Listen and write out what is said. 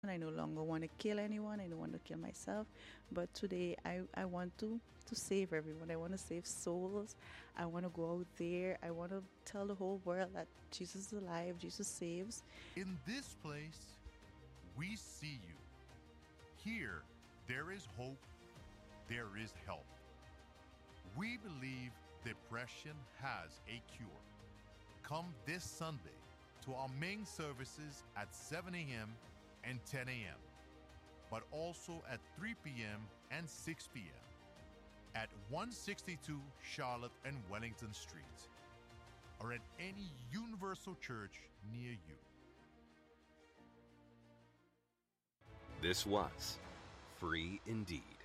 I no longer want to kill anyone. I don't want to kill myself. But today I want to save everyone. I want to save souls. I want to go out there. I want to tell the whole world that Jesus is alive. Jesus saves. In this place, we see you. Here, there is hope. There is help. We believe depression has a cure. Come this Sunday to our main services at 7 a.m. and 10 a.m., but also at 3 p.m. and 6 p.m. at 162 Charlotte and Wellington Street, or at any Universal Church near you. This was Free Indeed.